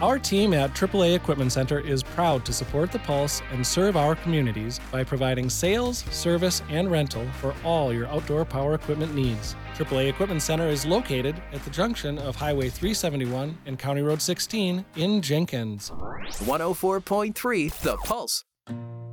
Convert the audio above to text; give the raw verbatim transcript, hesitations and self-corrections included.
Our team at triple A Equipment Center is proud to support the Pulse and serve our communities by providing sales, service, and rental for all your outdoor power equipment needs. triple A Equipment Center is located at the junction of Highway three seventy-one and County Road sixteen in Jenkins. one oh four point three The Pulse.